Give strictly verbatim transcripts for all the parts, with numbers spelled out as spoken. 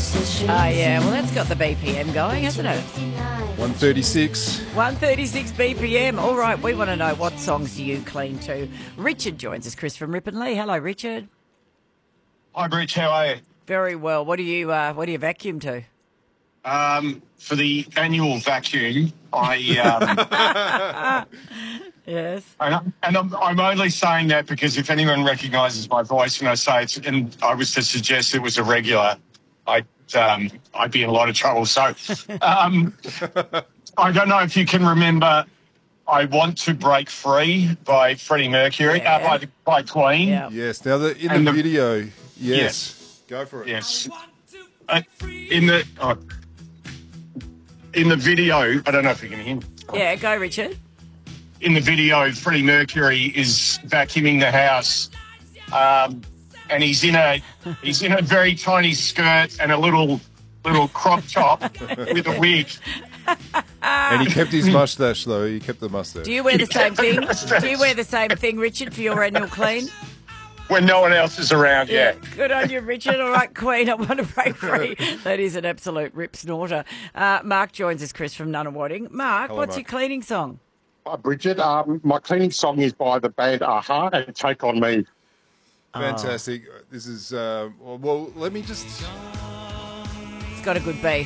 Oh, yeah. Well, that's got the B P M going, hasn't it? one thirty-six. one thirty-six B P M. All right, we want to know, what songs do you clean to? Richard joins us, Chris from Ripponlea. Hello, Richard. Hi, Rich. How are you? Very well. What do you uh, What do you vacuum to? Um, for the annual vacuum, I um, Yes. and, and I'm, I'm only saying that because if anyone recognises my voice when I say it, and I was to suggest it was a regular, I'd um, I'd be in a lot of trouble. So um, I don't know if you can remember "I Want to Break Free" by Freddie Mercury, Yeah. uh, by by Queen. Yeah. Yes. Now, the, in And the, the- video, yes. Yes. Go for it. Yes. Uh, in the oh, in the video, I don't know if you can hear me. Yeah, go, Richard. In the video, Freddie Mercury is vacuuming the house, um, and he's in a he's in a very tiny skirt and a little little crop top with a wig. And he kept his mustache, though. He kept the mustache. Do you wear the same thing? Mustache. Do you wear the same thing, Richard, for your annual clean? When no one else is around, yeah. Good on you, Richard. All right, Queen, I want to break free. That is an absolute rip snorter. Uh, Mark joins us, Chris from Nunawading. Mark, Hello, what's Mark. your cleaning song? Hi, Bridget. Um, my cleaning song is by the band Aha and Take On Me. Fantastic. This is, uh, well, well, let me just... It's got a good beat.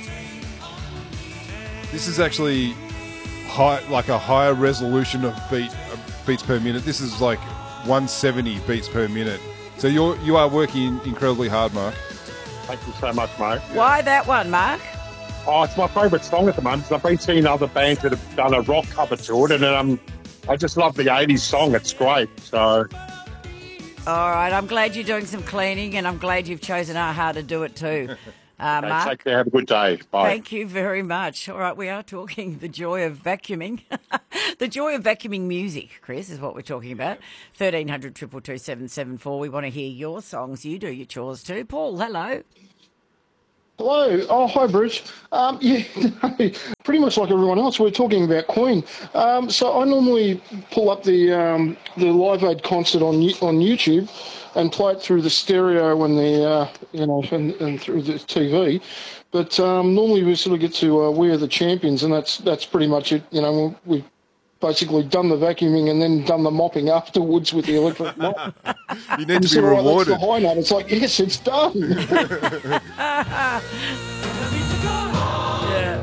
This is actually high, like a higher resolution of beat uh, beats per minute. This is like one seventy beats per minute. So you're you are working incredibly hard, Mark. Thank you so much, mate. Why that one, Mark? Oh, it's my favourite song at the moment. I've been seeing other bands that have done a rock cover to it, and um, I just love the eighties song. It's great. So, All right, I'm glad you're doing some cleaning, and I'm glad you've chosen Aha to do it too. Uh, okay, Mark, take care. Have a good day. Bye. thank you very much. All right, we are talking the joy of vacuuming. The joy of vacuuming music, Chris, is what we're talking about. thirteen hundred, two two two, seven seven four. We want to hear your songs. You do your chores too. Paul, hello. Hello. Oh, hi, Bruce. Um, yeah, pretty much like everyone else, we're talking about Queen. Um, so I normally pull up the um, the Live Aid concert on Yo- on YouTube and play it through the stereo and the uh, you know and, and through the T V. But um, normally we sort of get to uh, We Are the Champions, and that's that's pretty much it. You know, we've basically done the vacuuming and then done the mopping afterwards with the electric mop. You need to be So, right, rewarded. that's the high note. It's like, yes, it's done. Yeah.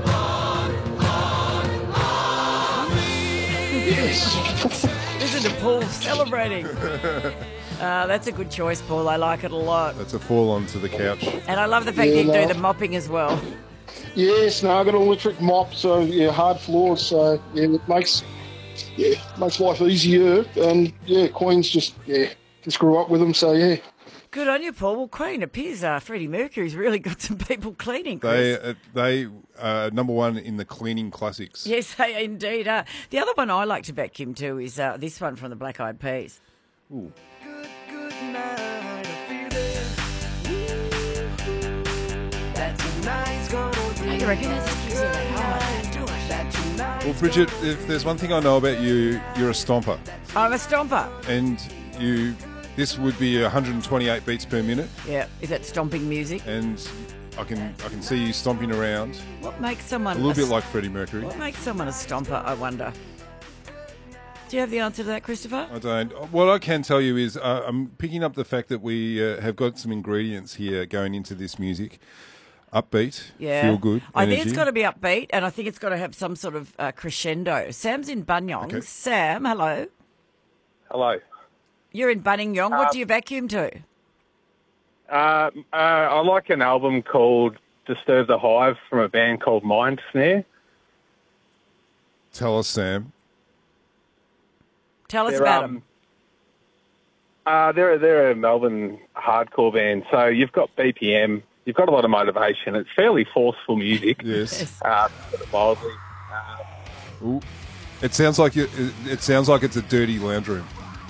Yes. Listen to Paul celebrating. Uh, that's a good choice, Paul. I like it a lot. That's a fall onto the couch. And I love the fact Yeah, that you no. do the mopping as well. Yes, no, I've got an electric mop, so yeah, hard floors, so yeah, it makes yeah makes life easier. And yeah, Queen's just yeah just grew up with them, so yeah. Good on you, Paul. Well, Queen appears uh, Freddie Mercury's really got some people cleaning, They Chris. uh, they uh, number one in the cleaning classics. Yes, they indeed are. The other one I like to vacuum to is uh, this one from the Black Eyed Peas. Ooh. Hey, you reckon that just gives you that hard do it? Well, Bridget, if there's one thing I know about you, you're a stomper, I'm a stomper. and you. This would be one hundred twenty-eight beats per minute, Yeah, is that stomping music? and I can I can see you stomping around What makes someone a little bit s- like Freddie Mercury. What makes someone a stomper, I wonder? Do you have the answer to that, Christopher? I don't. What I can tell you is uh, I'm picking up the fact that we uh, have got some ingredients here going into this music. Upbeat, Yeah. feel good, I think energy. it's got to be upbeat, and I think it's got to have some sort of uh, crescendo. Sam's in Banyong. Okay. Sam, hello. Hello. You're in Banyong. What do you vacuum to? Uh, uh, I like an album called Disturb the Hive from a band called Mind Snare. Tell us, Sam. Tell us They're, about um, them. Uh, they're, they're a Melbourne hardcore band. So you've got B P M, you've got a lot of motivation. It's fairly forceful music. Yes. Uh, sort of mildly. Uh, Ooh. It sounds like you, it, it sounds like it's a dirty lounge room.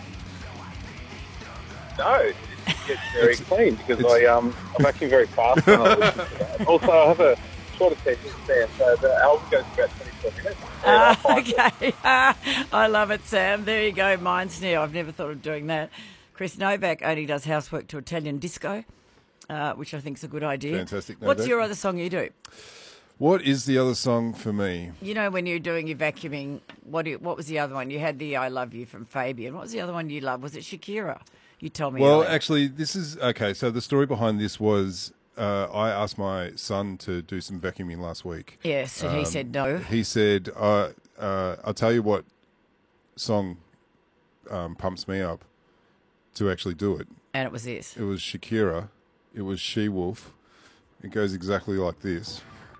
no, it gets very It's- clean because it's- I, um, I'm actually very fast when I listen to that. Also, I have a short attention span, so the album goes about twenty-four minutes. And I Ah, find it- okay. Ah, I love it, Sam. There you go. Mine's new. I've never thought of doing that. Chris Novak only does housework to Italian disco. uh, which I think is a good idea. Fantastic. No What's doubt. your other song you do? What is the other song for me? You know, when you're doing your vacuuming, what do you, what was the other one? You had the I Love You from Fabian. What was the other one you loved? Was it Shakira? You told me. Well, earlier. actually, this is okay. So the story behind this was uh, I asked my son to do some vacuuming last week. Yes, and he Um, said no. He said, uh, uh, "I'll tell you what song um, pumps me up to actually do it." And it was this. It was Shakira. It was She Wolf. It goes exactly like this.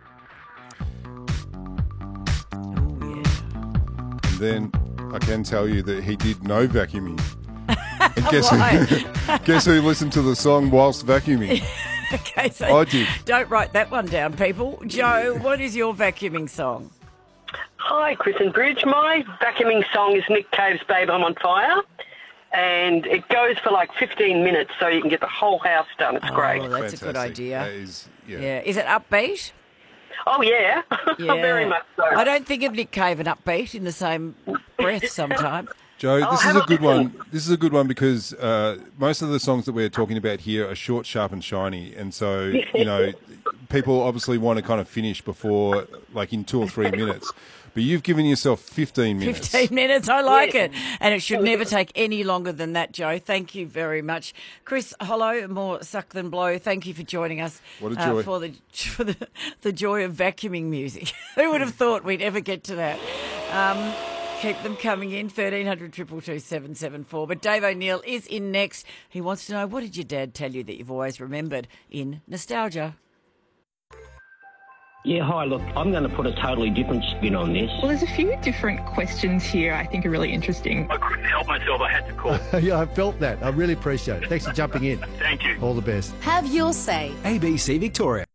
Oh, yeah. And then I can tell you that he did no vacuuming. And guess Why? who? Guess who listened to the song whilst vacuuming? Okay, so I did. don't write that one down, people. Joe, what is your vacuuming song? Hi, Chris and Bridge. My vacuuming song is Nick Cave's Babe, I'm on Fire. And it goes for like fifteen minutes so you can get the whole house done. It's great. Oh, that's a good Fantastic. idea. That is, yeah. Yeah. Is it upbeat? Oh, yeah. Yeah. Very much so. I don't think of Nick Cave and upbeat in the same breath sometimes. Joe, Oh, this how is a about good this one. one? This is a good one because uh, most of the songs that we're talking about here are short, sharp, and shiny, and so you know, people obviously want to kind of finish before, like, in two or three minutes. But you've given yourself fifteen minutes. fifteen minutes, I like Yeah. it. And it should never take any longer than that, Joe. Thank you very much. Chris Hollow, more suck than blow, thank you for joining us. What a uh, joy. for the for the, the joy of vacuuming music. Who would have thought we'd ever get to that? Um, keep them coming in, thirteen hundred, two two two, seven seven four. But Dave O'Neill is in next. He wants to know, what did your dad tell you that you've always remembered in nostalgia? Yeah, hi, look, I'm going to put a totally different spin on this. Well, there's a few different questions here I think are really interesting. I couldn't help myself. I had to call. Yeah, I felt that. I really appreciate it. Thanks for jumping in. Thank you. All the best. Have your say. A B C Victoria.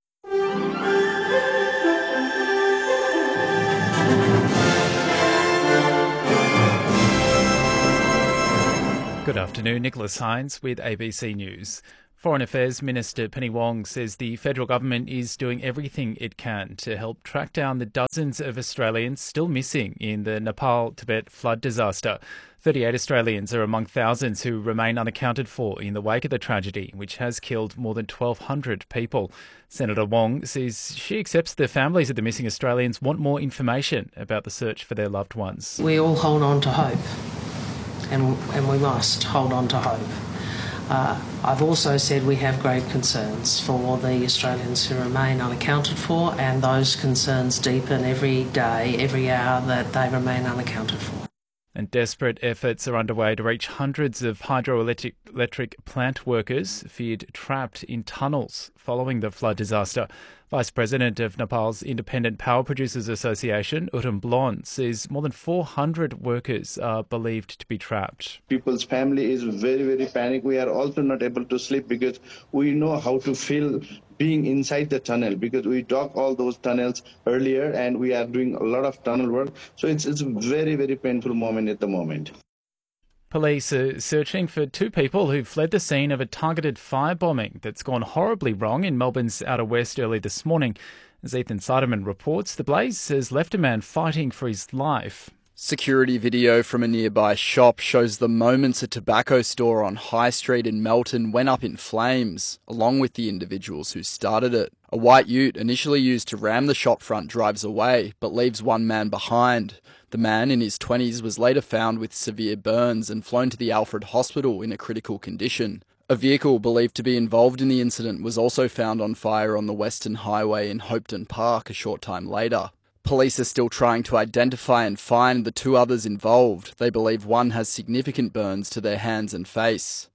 Good afternoon, Nicholas Hines with A B C News. Foreign Affairs Minister Penny Wong says the federal government is doing everything it can to help track down the dozens of Australians still missing in the Nepal-Tibet flood disaster. thirty-eight Australians are among thousands who remain unaccounted for in the wake of the tragedy, which has killed more than twelve hundred people. Senator Wong says she accepts the families of the missing Australians want more information about the search for their loved ones. We all hold on to hope, and, and we must hold on to hope. Uh, I've also said we have great concerns for the Australians who remain unaccounted for, and those concerns deepen every day, every hour that they remain unaccounted for. And desperate efforts are underway to reach hundreds of hydroelectric electric plant workers feared trapped in tunnels following the flood disaster. Vice President of Nepal's Independent Power Producers Association, Utam Blon, says more than four hundred workers are believed to be trapped. People's family is very, very panicked. We are also not able to sleep because we know how to feel being inside the tunnel, because we dug all those tunnels earlier and we are doing a lot of tunnel work. So it's, it's a very, very painful moment at the moment. Police are searching for two people who fled the scene of a targeted firebombing that's gone horribly wrong in Melbourne's Outer West early this morning. As Ethan Siderman reports, the blaze has left a man fighting for his life. Security video from a nearby shop shows the moments a tobacco store on High Street in Melton went up in flames, along with the individuals who started it. A white ute initially used to ram the shop front drives away, but leaves one man behind. The man in his twenties was later found with severe burns and flown to the Alfred Hospital in a critical condition. A vehicle believed to be involved in the incident was also found on fire on the Western Highway in Hopeton Park a short time later. Police are still trying to identify and find the two others involved. They believe one has significant burns to their hands and face.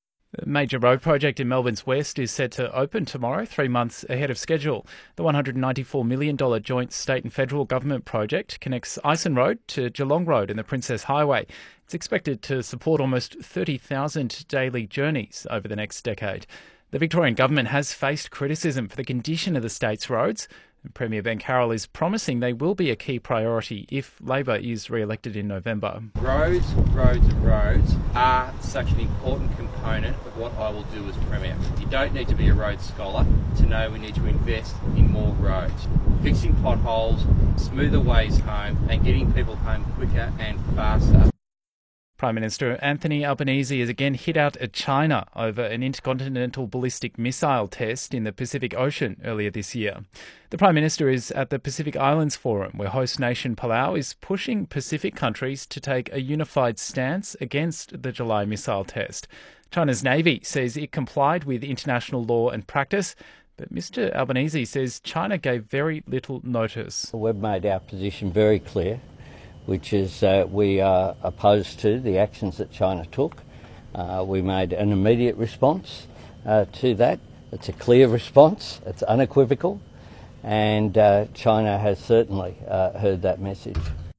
A major road project in Melbourne's West is set to open tomorrow, three months ahead of schedule. The one hundred ninety-four million dollars joint state and federal government project connects Ison Road to Geelong Road and the Princess Highway. It's expected to support almost thirty thousand daily journeys over the next decade. The Victorian government has faced criticism for the condition of the state's roads. Premier Ben Carroll is promising they will be a key priority if Labor is re-elected in November. Roads, roads and roads are such an important component of what I will do as Premier. You don't need to be a road scholar to know we need to invest in more roads. Fixing potholes, smoother ways home and getting people home quicker and faster. Prime Minister Anthony Albanese has again hit out at China over an intercontinental ballistic missile test in the Pacific Ocean earlier this year. The Prime Minister is at the Pacific Islands Forum, where host nation Palau is pushing Pacific countries to take a unified stance against the July missile test. China's Navy says it complied with international law and practice, but Mister Albanese says China gave very little notice. We've made our position very clear, which is uh, we are opposed to the actions that China took. Uh, we made an immediate response uh, to that. It's a clear response, it's unequivocal, and uh, China has certainly uh, heard that message.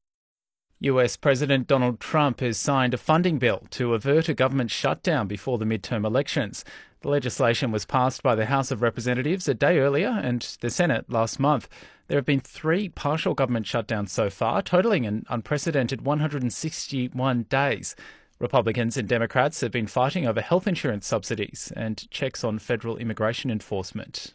U S President Donald Trump has signed a funding bill to avert a government shutdown before the midterm elections. The legislation was passed by the House of Representatives a day earlier and the Senate last month. There have been three partial government shutdowns so far, totalling an unprecedented one hundred sixty-one days. Republicans and Democrats have been fighting over health insurance subsidies and checks on federal immigration enforcement.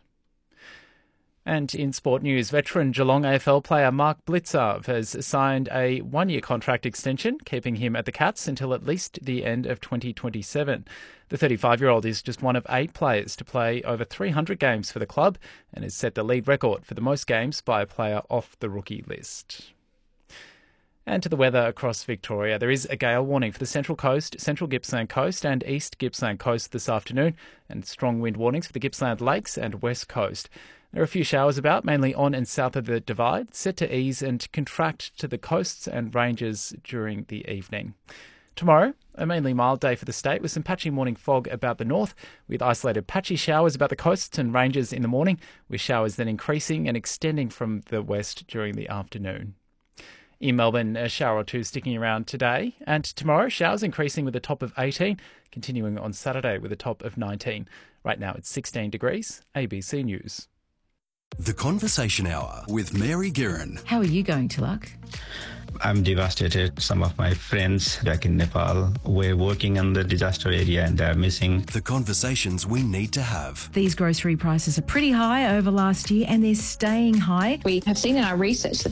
And in sport news, veteran Geelong A F L player Mark Blicavs has signed a one-year contract extension, keeping him at the Cats until at least the end of twenty twenty-seven. The thirty-five-year-old is just one of eight players to play over three hundred games for the club and has set the league record for the most games by a player off the rookie list. And to the weather across Victoria. There is a gale warning for the Central Coast, Central Gippsland Coast and East Gippsland Coast this afternoon, and strong wind warnings for the Gippsland Lakes and West Coast. There are a few showers about, mainly on and south of the Divide, set to ease and contract to the coasts and ranges during the evening. Tomorrow, a mainly mild day for the state with some patchy morning fog about the north, with isolated patchy showers about the coasts and ranges in the morning, with showers then increasing and extending from the west during the afternoon. In Melbourne, a shower or two sticking around today, and tomorrow showers increasing with a top of eighteen, continuing on Saturday with a top of nineteen. Right now it's sixteen degrees. A B C News. The Conversation Hour with Mary Guerin. How are you going, Tilak? I'm devastated. Some of my friends back in Nepal were working in the disaster area and they're missing. The conversations we need to have. These grocery prices are pretty high over last year and they're staying high. We have seen in our research that